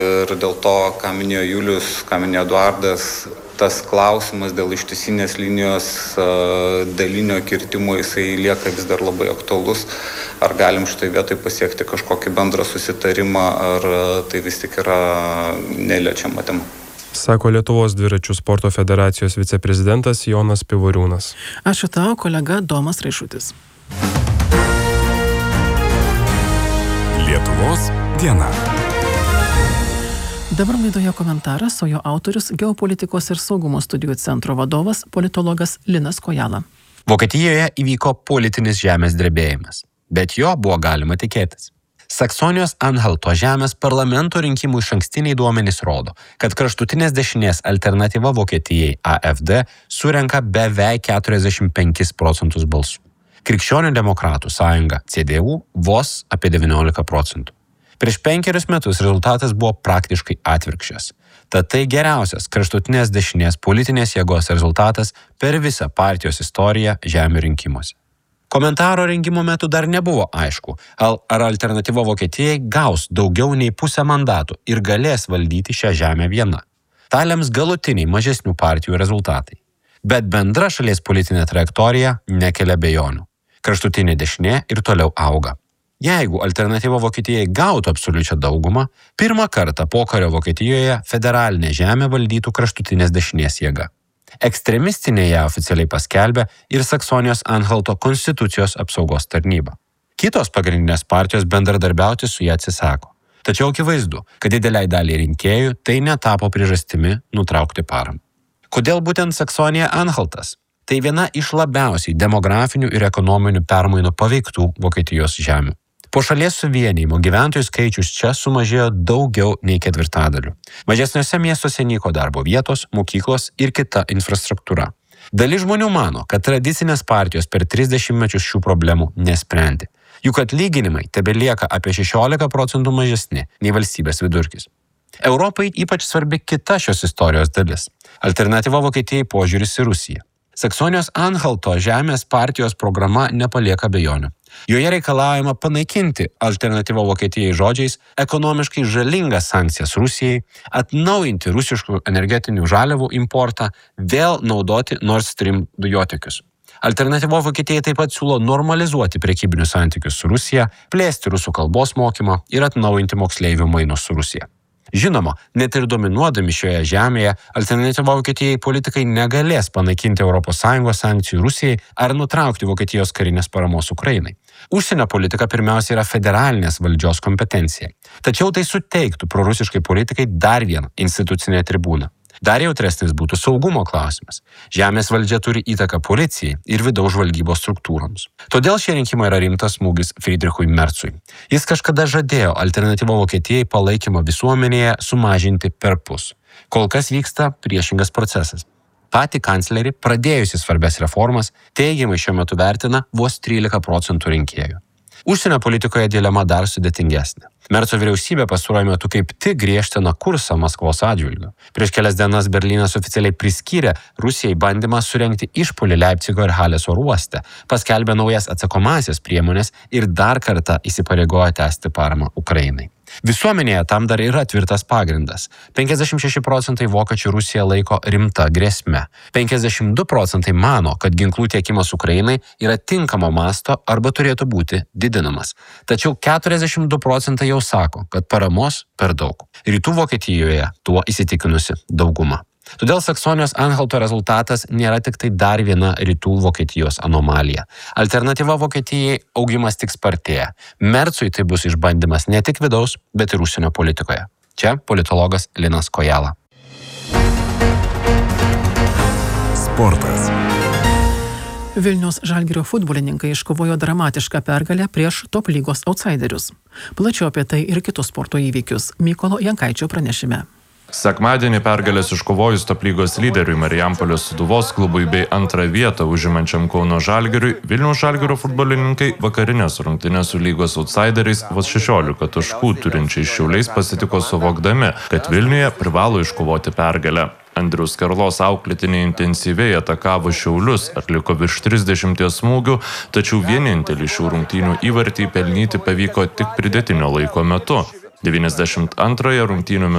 Ir dėl to, ką minėjo Julius, ką minėjo Eduardas, tas klausimas dėl ištisinės linijos dalinio kirtimo, jisai lieka vis dar labai aktualus. Ar galim štai vietoj pasiekti kažkokį bendrą susitarimą, ar tai vis tik yra neliečiama tema. Sako Lietuvos dviračių sporto federacijos viceprezidentas Jonas Pivoriūnas. Ačiū tau, kolega Domas Raišutis. Lietuvos diena. Dabar laidoje komentaras, o jo autorius Geopolitikos ir saugumo studijų centro vadovas, politologas Linas Kojala. Vokietijoje įvyko politinis žemės drebėjimas, bet jo buvo galima tikėtis. Saksonijos Anhalto žemės parlamento rinkimų išankstiniai duomenys rodo, kad kraštutinės dešinės alternatyva Vokietijai AfD surenka beveik 45% balsų. Krikščionių demokratų sąjunga CDU vos apie 19%. Prieš 5 metus rezultatas buvo praktiškai atvirkščias. Tad tai geriausias kraštutinės dešinės politinės jėgos rezultatas per visą partijos istoriją žemių rinkimuose. Komentaro rengimo metu dar nebuvo aišku, ar alternatyva Vokietijai gaus daugiau nei pusę mandatų ir galės valdyti šią žemę viena. Ta lems galutiniai mažesnių partijų rezultatai. Bet bendra šalies politinė trajektorija nekelia abejonių. Kraštutinė dešinė ir toliau auga. Jeigu alternatyva Vokietijai gautų absoliučią daugumą, pirmą kartą pokario Vokietijoje federalinė žemė valdytų kraštutinės dešinės jėga. Ekstremistinė ją oficialiai paskelbė ir Saksonijos Anhalto konstitucijos apsaugos tarnyba. Kitos pagrindinės partijos bendradarbiauti su ją atsisako. Tačiau akivaizdu, kad dideliai daliai rinkėjų tai netapo priežastimi nutraukti paramą. Kodėl būtent Saksonija Anhaltas? Tai viena iš labiausiai demografinių ir ekonominių permainų paveiktų Vokietijos žemių. Po šalies suvienijimo gyventojų skaičius čia sumažėjo daugiau nei 1/4. Mažesniuose miestuose nyko darbo vietos, mokyklos ir kita infrastruktūra. Dalis žmonių mano, kad tradicinės partijos per 30 mečius šių problemų nesprendė. Juk atlyginimai tebelieka apie 16% mažesni nei valstybės vidurkis. Europai ypač svarbi kita šios istorijos dalis – alternatyva Vokietijai požiūris į Rusiją. Saksonijos Anhalto žemės partijos programa nepalieka abejonių. Joje reikalaujama panaikinti alternatyvą Vokietijai žodžiais ekonomiškai žalingas sankcijas Rusijai, atnaujinti rusiškų energetinių žaliavų importą, vėl naudoti Nord Stream dujotiekius. Alternatyva Vokietijai taip pat siūlo normalizuoti prekybinius santykius su Rusija, plėsti rusų kalbos mokymą ir atnaujinti moksleivių mainus su Rusija. Žinoma, net ir dominuodami šioje žemėje, alternatyva Vokietijai politikai negalės panaikinti ES sankcijų Rusijai ar nutraukti Vokietijos karinės paramos Ukrainai. Užsienio politika pirmiausia yra federalinės valdžios kompetencija. Tačiau tai suteiktų prorusiškai politikai dar vieną institucinę tribūną. Dar jautresnis būtų saugumo klausimas. Žemės valdžia turi įtaką policijai ir vidaus žvalgybos struktūroms. Todėl šie rinkimai yra rimtas smūgis Friedrichui Merzui. Jis kažkada žadėjo alternatyvą Vokietijai palaikymą visuomenėje sumažinti perpus. Kol kas vyksta priešingas procesas. Patį kanclerį, pradėjusi svarbias reformas, teigiamai šiuo metu vertina vos 13% rinkėjų. Užsienio politikoje dilema dar sudėtingesnė. Merzo vyriausybė pastaruoju metu kaip tik griežtina kursą Maskvos atžvilgiu. Prieš kelias dienas Berlynas oficialiai priskyrė Rusijai bandymą surengti išpuolį Leipcigo ir Halės oro uoste, paskelbė naujas atsakomąsias priemonės ir dar kartą įsipareigojo tęsti paramą Ukrainai. Visuomenėje tam dar yra tvirtas pagrindas. 56% vokiečių Rusiją laiko rimta grėsme. 52% mano, kad ginklų tiekimas Ukrainai yra tinkamo masto arba turėtų būti didinamas. Tačiau 42% jau sako, kad paramos per daug. Rytų Vokietijoje tuo įsitikinusi dauguma. Todėl Saksonijos Anhalto rezultatas nėra tik tai dar viena rytų Vokietijos anomalija. Alternatyva Vokietijai augimas tik spartėja. Merzui tai bus išbandymas ne tik vidaus, bet ir užsienio politikoje. Čia politologas Linas Kojala. Sportas. Vilniaus Žalgirio futbolininkai iškovojo dramatišką pergalę prieš top lygos outsiderius. Plačiau apie tai ir kitus sporto įvykius Mykolo Jankaičio pranešime. Sekmadienį pergalės iškovojus top lygos lyderiui Marijampolės Sūduvos klubui bei antrą vietą užimančiam Kauno Žalgiriui, Vilniaus Žalgirio futbolininkai vakarinės rungtynės su lygos outsideriais vos 16 taškų turinčiais Šiauliais pasitiko suvokdami, kad Vilniuje privalo iškovoti pergalę. Andriaus Karlos auklėtiniai intensyviai atakavo Šiaulius, atliko virš 30 smūgių, tačiau vienintelį šių rungtynių įvartį pelnyti pavyko tik pridėtinio laiko metu. 92 rungtynių